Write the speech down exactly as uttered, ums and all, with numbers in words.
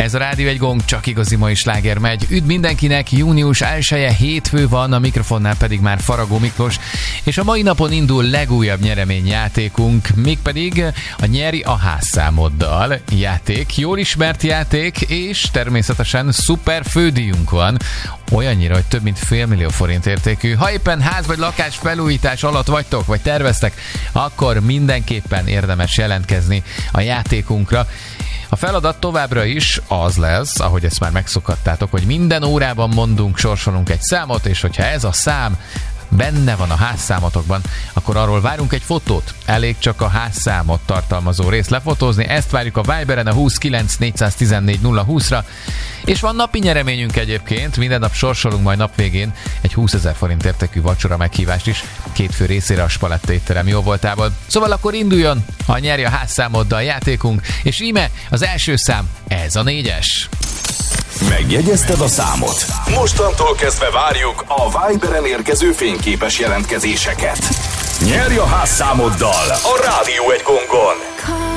Ez a Rádió egy Gong, csak igazi mai sláger megy. Üdv mindenkinek, június elseje hétfő van, a mikrofonnál pedig már Faragó Miklós, és a mai napon indul legújabb nyereményjátékunk, mégpedig a Nyeri a házszámoddal játék, jól ismert játék, és természetesen szuper fődíjunk van, olyannyira, hogy több mint fél millió forint értékű. Ha éppen ház vagy lakás felújítás alatt vagytok, vagy terveztek, akkor mindenképpen érdemes jelentkezni a játékunkra. A feladat továbbra is az lesz, ahogy ezt már megszokhattátok, hogy minden órában mondunk, sorsolunk egy számot, és hogyha ez a szám benne van a házszámotokban, akkor arról várunk egy fotót. Elég csak a házszámot tartalmazó részt lefotózni, ezt várjuk a Viberen a huszonkilenc négyszáztizennégy nulla húszra, és van napi nyereményünk egyébként, minden nap sorsolunk majd nap végén egy húszezer forint értékű vacsora meghívást is, két fő részére a Spaletta étterem jó voltából. Szóval akkor induljon a Nyeri a házszámoddal játékunk, és íme az első szám, ez a négyes. Megjegyezted a számot? Mostantól kezdve várjuk a Viberen érkező fényképes jelentkezéseket. Nyerj a házszámoddal a Rádió egy Gongon!